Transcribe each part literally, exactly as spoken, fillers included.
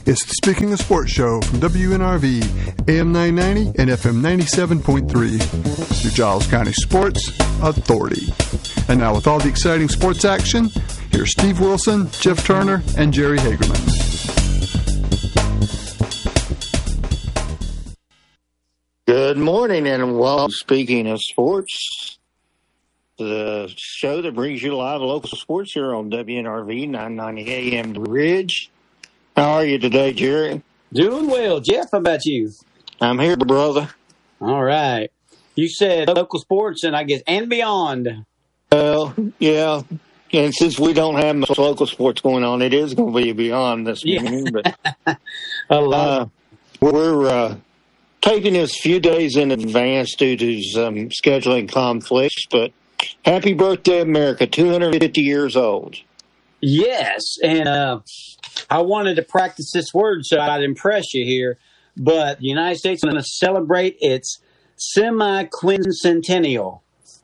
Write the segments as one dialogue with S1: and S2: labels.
S1: It's the Speaking of Sports show from W N R V, A M nine ninety and F M ninety-seven point three, your Giles County Sports Authority. And now with all the exciting sports action, here's Steve Wilson, Jeff Turner, and Jerry Hagerman.
S2: Good morning, and welcome to Speaking of Sports, the show that brings you live local sports here on W N R V nine ninety A M The Ridge. How are you today, Jerry?
S3: Doing well. Jeff, how about you?
S2: I'm here, brother.
S3: All right. You said local sports and I guess and beyond.
S2: Well, yeah. And since we don't have much local sports going on, it is going to be beyond this
S3: Yeah.
S2: morning. But
S3: A lot.
S2: uh, we're uh, taking this a few days in advance due to some scheduling conflicts. But happy birthday, America, two hundred fifty years old.
S3: Yes, and uh, I wanted to practice this word so I'd impress you here, but the United States is going to celebrate its semi-quincentennial.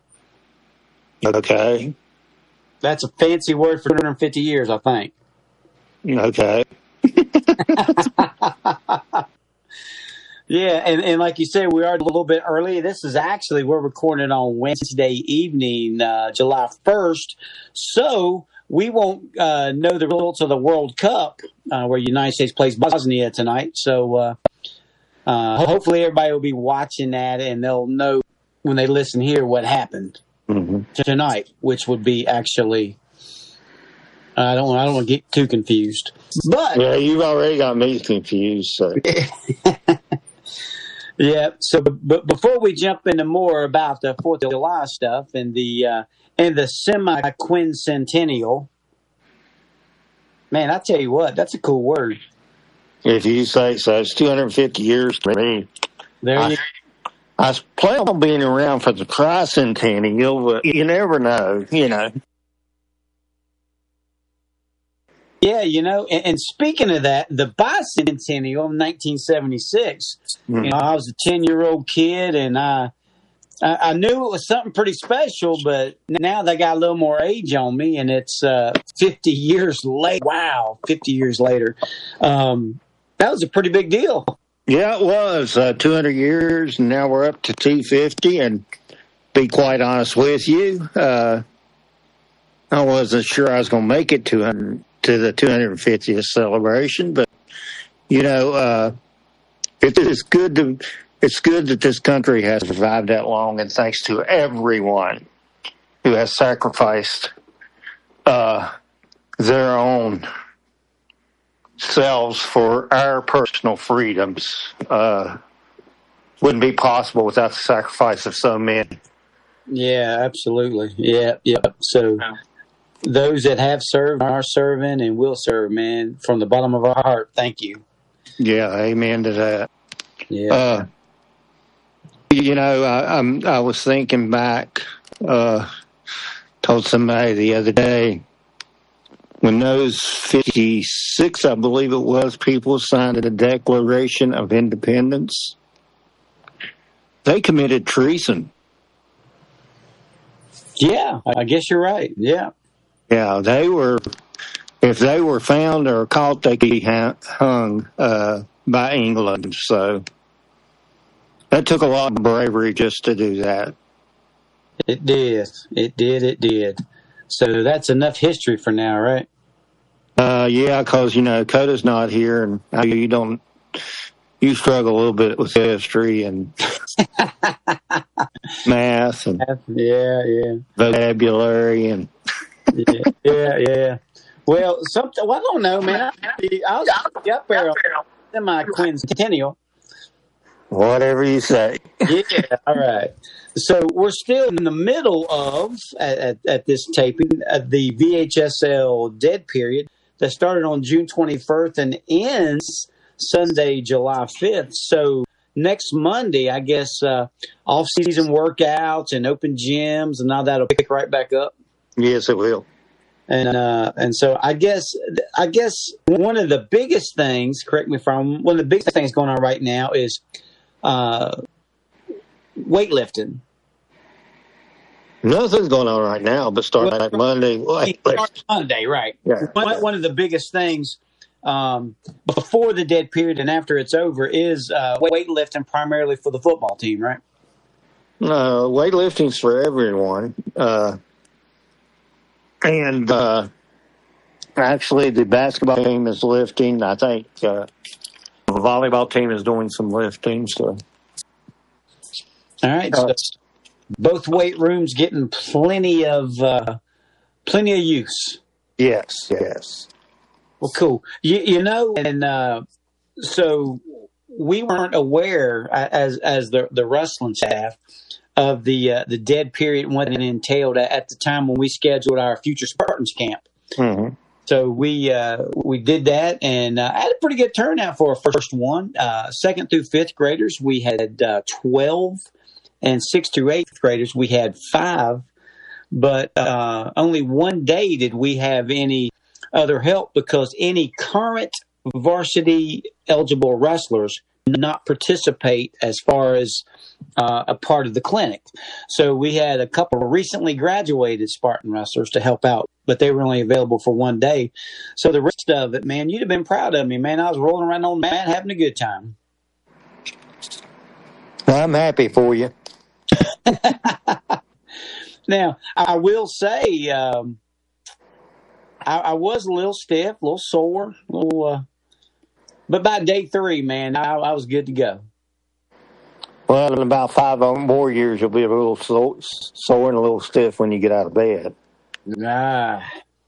S2: Okay.
S3: That's a fancy word for two hundred fifty years, I think.
S2: Okay.
S3: Yeah, and, and like you said, we are a little bit early. This is actually, we're recording on Wednesday evening, uh, July first. So we won't uh, know the results of the World Cup, uh, where the United States plays Bosnia tonight. So uh, uh, hopefully everybody will be watching that, and they'll know when they listen here what happened
S2: Mm-hmm.
S3: tonight, which would be actually, I don't, I don't want to get too confused. But
S2: Yeah, you've already got me confused. So.
S3: Yeah. So, but before we jump into more about the Fourth of July stuff and the uh, and the semi-quincentennial, man, I tell you what, that's a cool word.
S2: If you say so, it's two hundred fifty years to me.
S3: There
S2: I,
S3: you
S2: I plan on being around for the tricentennial, but you never know, you know.
S3: Yeah, you know, and, and speaking of that, the bicentennial of nineteen seventy-six,
S2: Mm-hmm.
S3: you know, I was a ten-year-old kid, and I, I I knew it was something pretty special, but now they got a little more age on me, and it's uh, fifty years later. Wow, fifty years later. Um, that was a pretty big deal.
S2: Yeah, it was uh, two hundred years, and now we're up to two hundred fifty, and be quite honest with you, uh, I wasn't sure I was going to make it two hundred to the two hundred fiftieth celebration, but, you know, uh, it, it's good to it's good that this country has survived that long, and thanks to everyone who has sacrificed uh, their own selves for our personal freedoms. Uh, wouldn't be possible without the sacrifice of so many.
S3: Yeah, absolutely. Yeah, yeah. So those that have served, are serving, and will serve, man, from the bottom of our heart, thank you.
S2: Yeah, amen to that.
S3: Yeah.
S2: Uh, you know, I, I'm, I was thinking back, uh, told somebody the other day, when those fifty-six, I believe it was, people signed the Declaration of Independence, they committed treason.
S3: Yeah, I guess you're right. Yeah.
S2: Yeah, they were, if they were found or caught, they could be hung uh, by England. So that took a lot of bravery just to do that.
S3: It did. It did. It did. So that's enough history for now, right?
S2: Uh, yeah, because, you know, Coda's not here, and you don't, you struggle a little bit with history and math and
S3: Yeah, yeah.
S2: vocabulary and
S3: Yeah, yeah, yeah. Well, something, well, I don't know, man. I, I was up there on semi-quincentennial.
S2: whatever you say.
S3: Yeah, all right. So we're still in the middle of, at, at, at this taping, uh, the V H S L dead period that started on June twenty-first and ends Sunday, July fifth. So next Monday, I guess, uh, off-season workouts and open gyms and all that will pick right back up.
S2: Yes, it will.
S3: And uh, and so I guess I guess one of the biggest things, correct me if I'm, one of the biggest things going on right now is uh, weightlifting.
S2: Nothing's going on right now, but starting
S3: Well,
S2: like Monday.
S3: It starts Monday, right?
S2: Yeah.
S3: One, one of the biggest things um, before the dead period and after it's over is uh, weightlifting primarily for the football team, right?
S2: Uh, weightlifting's for everyone. Uh, and uh, actually, the basketball team is lifting. I think uh, the volleyball team is doing some lifting. So,
S3: all right. So both weight rooms getting plenty of uh, plenty of use.
S2: Yes, yes.
S3: Well, cool. You, you know, and uh, so we weren't aware as as the the wrestling staff of the uh, the dead period and what it entailed at the time when we scheduled our Future Spartans camp.
S2: Mm-hmm.
S3: So we uh, we did that and uh, had a pretty good turnout for our first one. Uh, second through fifth graders, we had uh, twelve, and sixth through eighth graders, we had five. But uh, only one day did we have any other help because any current varsity eligible wrestlers not participate as far as uh, a part of the clinic. So we had a couple of recently graduated Spartan wrestlers to help out, but they were only available for one day. So the rest of it, man, you'd have been proud of me, man. I was rolling around on the mat having a good time.
S2: I'm happy for you.
S3: Now, I will say um, I, I was a little stiff, a little sore, a little, uh, but by day three, man, I, I was good to go.
S2: Well, in about five more years, you'll be a little sore, sore and a little stiff when you get out of bed.
S3: Ah.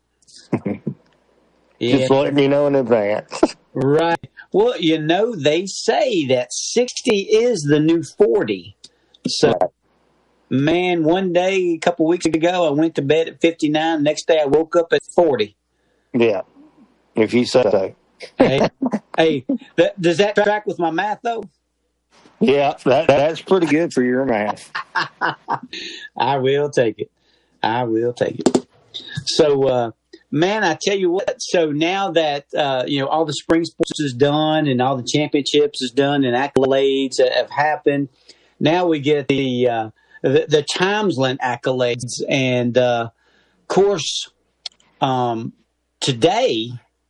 S3: Yeah.
S2: Just letting you know in advance.
S3: Right. Well, you know, they say that sixty is the new forty. So, right. Man, one day, a couple weeks ago, I went to bed at fifty-nine. Next day, I woke up at forty.
S2: Yeah, if you say so.
S3: Hey, hey that, does that track with my math, though?
S2: Yeah, that, that's pretty good for your math.
S3: I will take it. I will take it. So, uh, man, I tell you what. So now that uh, you know all the spring sports is done and all the championships is done and accolades have happened, now we get the uh, the, the Timesland accolades. And uh, of course, um, today,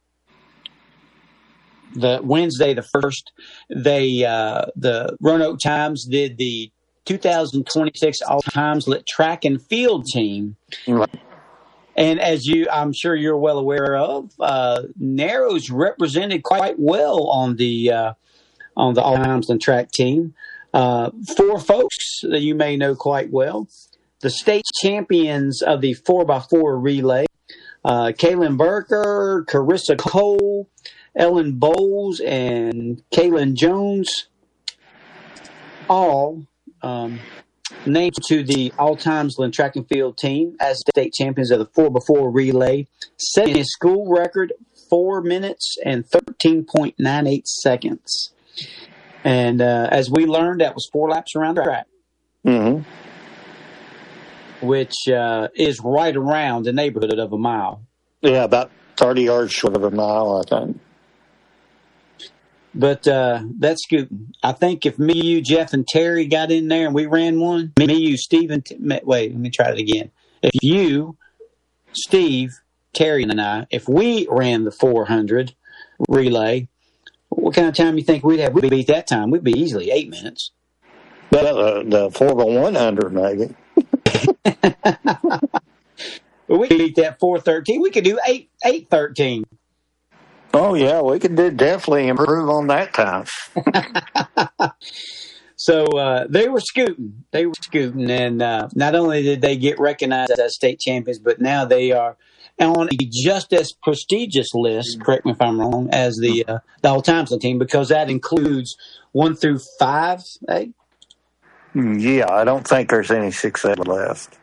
S3: the Wednesday the first, they uh, the Roanoke Times did the two thousand twenty-six All Timesland Track and Field team.
S2: Right.
S3: And as you, I'm sure you're well aware of, uh, Narrows represented quite well on the uh, on the All Timesland track team. Uh, four folks that you may know quite well: the state champions of the four by four relay, uh, Kaylin Burker, Carissa Cole, Ellen Bowles, and Kaylin Jones, all um, named to the All Timesland track and field team as state champions of the four by four relay, setting a school record four minutes and thirteen point nine eight seconds. And uh, as we learned, that was four laps around the track,
S2: mm-hmm.
S3: which uh, is right around the neighborhood of a mile.
S2: Yeah, about thirty yards short of a mile, I think.
S3: But uh, that's good. I think if me, you, Jeff, and Terry got in there and we ran one, me, you, Steve, and T- wait, let me try it again. If you, Steve, Terry, and I, if we ran the four hundred relay, what kind of time you think we'd have? We'd beat that time. We'd be easily eight minutes.
S2: Well, uh, the four by one hundred, maybe.
S3: Well, we could beat that four thirteen. We could do eight eight thirteen.
S2: Oh, yeah, we could do, definitely improve on that time.
S3: So uh, they were scooting. They were scooting. And uh, not only did they get recognized as state champions, but now they are on a just as prestigious list, correct me if I'm wrong, as the, uh, the All Timesland team, because that includes one through five, eh?
S2: Yeah, I don't think there's any six eight left.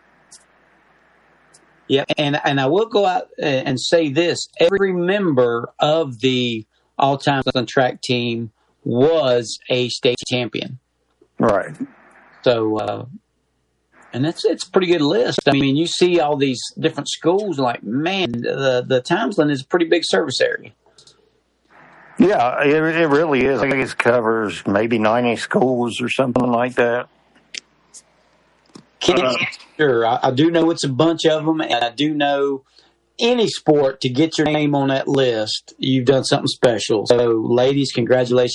S3: Yeah, and and I will go out and say this: every member of the All Timesland track team was a state champion.
S2: Right.
S3: So, uh, and that's it's a pretty good list. I mean, you see all these different schools, like man, the the Timesland is a pretty big service area.
S2: Yeah, it, it really is. I think it covers maybe ninety schools or something like that.
S3: Can't, sure, I, I do know it's a bunch of them, and I do know any sport to get your name on that list, you've done something special. So, ladies, congratulations